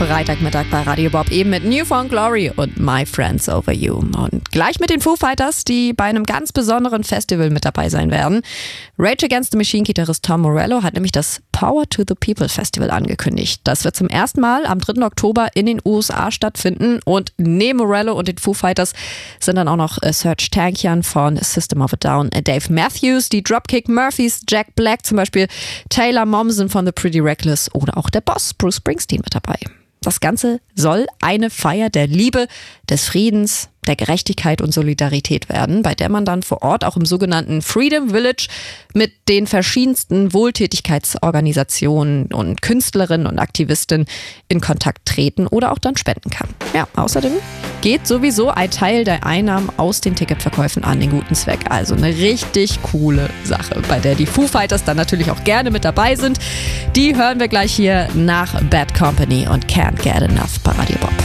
Freitagmittag bei Radio Bob, eben mit New Found Glory und My Friends Over You. Und gleich mit den Foo Fighters, die bei einem ganz besonderen Festival mit dabei sein werden. Rage Against the Machine-Gitarrist Tom Morello hat nämlich das Power to the People Festival angekündigt. Das wird zum ersten Mal am 3. Oktober in den USA stattfinden. Und neben Morello und den Foo Fighters sind dann auch noch Serj Tankian von System of a Down, Dave Matthews, die Dropkick Murphys, Jack Black zum Beispiel, Taylor Momsen von The Pretty Reckless oder auch der Boss Bruce Springsteen mit dabei. Das Ganze soll eine Feier der Liebe, des Friedens, der Gerechtigkeit und Solidarität werden, bei der man dann vor Ort auch im sogenannten Freedom Village mit den verschiedensten Wohltätigkeitsorganisationen und Künstlerinnen und Aktivistinnen in Kontakt treten oder auch dann spenden kann. Ja, außerdem geht sowieso ein Teil der Einnahmen aus den Ticketverkäufen an den guten Zweck. Also eine richtig coole Sache, bei der die Foo Fighters dann natürlich auch gerne mit dabei sind. Die hören wir gleich hier nach Bad Company und Can't Get Enough bei Radio Bob.